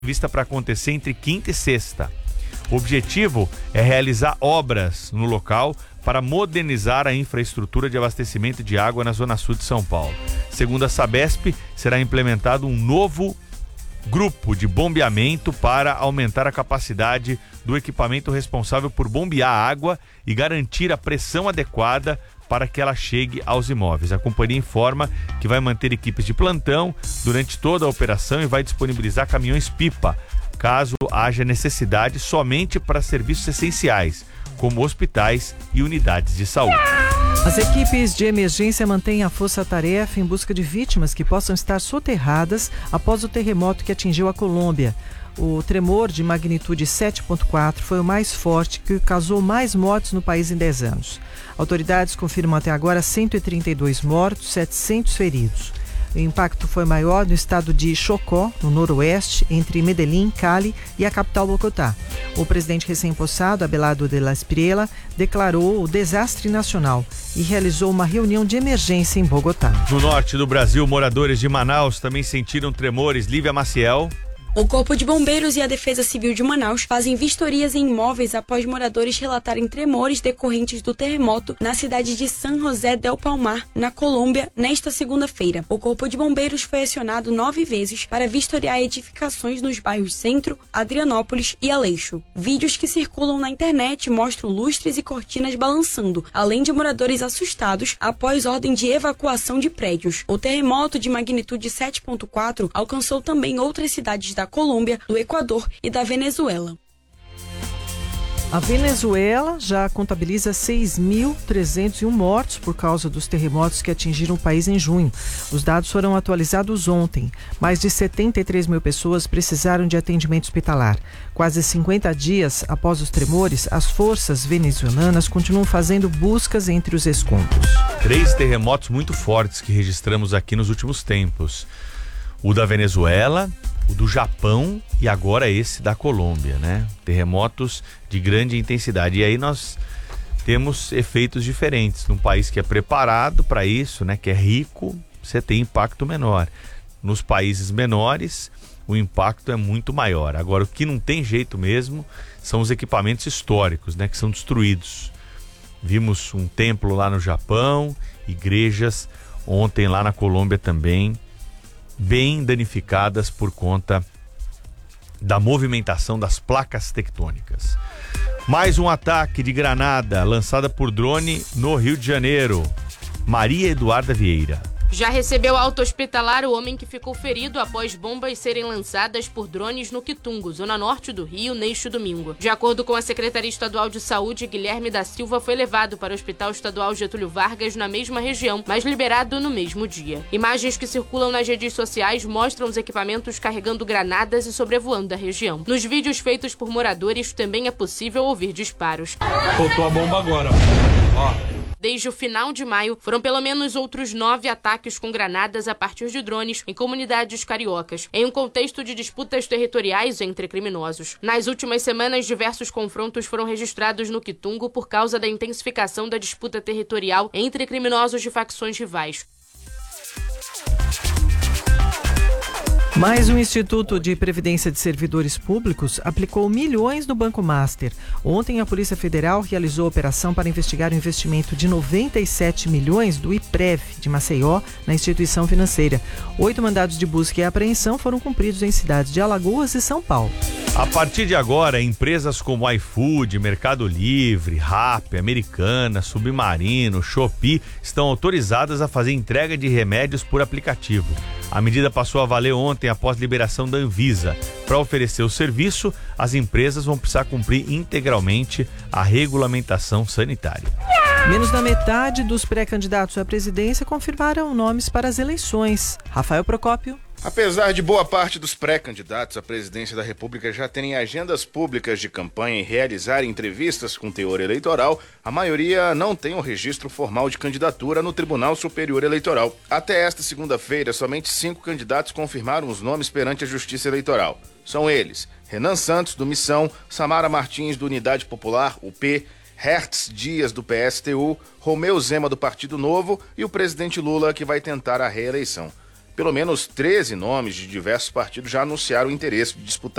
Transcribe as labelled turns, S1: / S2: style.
S1: prevista para acontecer entre quinta e sexta. O objetivo é realizar obras no local para modernizar a infraestrutura de abastecimento de água na Zona Sul de São Paulo. Segundo a Sabesp, será implementado um novo grupo de bombeamento para aumentar a capacidade do equipamento responsável por bombear a água e garantir a pressão adequada para que ela chegue aos imóveis. A companhia informa que vai manter equipes de plantão durante toda a operação e vai disponibilizar caminhões-pipa, caso haja necessidade, somente para serviços essenciais, como hospitais e unidades de saúde.
S2: As equipes de emergência mantêm a força-tarefa em busca de vítimas que possam estar soterradas após o terremoto que atingiu a Colômbia. O tremor de magnitude 7.4 foi o mais forte, que causou mais mortes no país em 10 anos. Autoridades confirmam até agora 132 mortos, 700 feridos. O impacto foi maior no estado de Chocó, no noroeste, entre Medellín, Cali e a capital Bogotá. O presidente recém-possado, Abelardo de la Espriella, declarou o desastre nacional e realizou uma reunião de emergência em Bogotá.
S1: No norte do Brasil, moradores de Manaus também sentiram tremores. Lívia Maciel.
S3: O Corpo de Bombeiros e a Defesa Civil de Manaus fazem vistorias em imóveis após moradores relatarem tremores decorrentes do terremoto na cidade de San José del Palmar, na Colômbia, nesta segunda-feira. O Corpo de Bombeiros foi acionado 9 vezes para vistoriar edificações nos bairros Centro, Adrianópolis e Aleixo. Vídeos que circulam na internet mostram lustres e cortinas balançando, além de moradores assustados após ordem de evacuação de prédios. O terremoto de magnitude 7.4 alcançou também outras cidades da Colômbia, do Equador e da Venezuela.
S2: A Venezuela já contabiliza 6.301 mortos por causa dos terremotos que atingiram o país em junho. Os dados foram atualizados ontem. Mais de 73 mil pessoas precisaram de atendimento hospitalar. Quase 50 dias após os tremores, as forças venezuelanas continuam fazendo buscas entre os escombros.
S1: 3 terremotos muito fortes que registramos aqui nos últimos tempos. O da Venezuela, o do Japão e agora esse da Colômbia, né? Terremotos de grande intensidade. E aí nós temos efeitos diferentes. Num país que é preparado para isso, né? Que é rico, você tem impacto menor. Nos países menores, o impacto é muito maior. Agora, o que não tem jeito mesmo são os equipamentos históricos, né? Que são destruídos. Vimos um templo lá no Japão, igrejas ontem lá na Colômbia também, bem danificadas por conta da movimentação das placas tectônicas. Mais um ataque de granada lançada por drone no Rio de Janeiro. Maria Eduarda Vieira.
S4: Já recebeu alta hospitalar o homem que ficou ferido após bombas serem lançadas por drones no Quitungo, zona norte do Rio, neste domingo. De acordo com a Secretaria Estadual de Saúde, Guilherme da Silva foi levado para o Hospital Estadual Getúlio Vargas na mesma região, mas liberado no mesmo dia. Imagens que circulam nas redes sociais mostram os equipamentos carregando granadas e sobrevoando a região. Nos vídeos feitos por moradores também é possível ouvir disparos.
S5: Soltou a bomba agora, ó.
S4: Desde o final de maio, foram pelo menos outros 9 ataques com granadas a partir de drones em comunidades cariocas, em um contexto de disputas territoriais entre criminosos. Nas últimas semanas, diversos confrontos foram registrados no Quitungo por causa da intensificação da disputa territorial entre criminosos de facções rivais.
S2: Mais um Instituto de Previdência de Servidores Públicos aplicou milhões no Banco Master. Ontem, a Polícia Federal realizou a operação para investigar o investimento de 97 milhões do IPREV de Maceió na instituição financeira. 8 mandados de busca e apreensão foram cumpridos em cidades de Alagoas e São Paulo.
S1: A partir de agora, empresas como iFood, Mercado Livre, Rappi, Americana, Submarino, Shopee estão autorizadas a fazer entrega de remédios por aplicativo. A medida passou a valer ontem após liberação da Anvisa. Para oferecer o serviço, as empresas vão precisar cumprir integralmente a regulamentação sanitária.
S2: Menos da metade dos pré-candidatos à presidência confirmaram nomes para as eleições. Rafael Procópio.
S6: Apesar de boa parte dos pré-candidatos à presidência da República já terem agendas públicas de campanha e realizarem entrevistas com teor eleitoral, a maioria não tem um registro formal de candidatura no Tribunal Superior Eleitoral. Até esta segunda-feira, somente 5 candidatos confirmaram os nomes perante a Justiça Eleitoral. São eles: Renan Santos, do Missão, Samara Martins, do Unidade Popular, UP, Hertz Dias, do PSTU, Romeu Zema, do Partido Novo e o presidente Lula, que vai tentar a reeleição. pelo menos 13 nomes de diversos partidos já anunciaram o interesse de disputar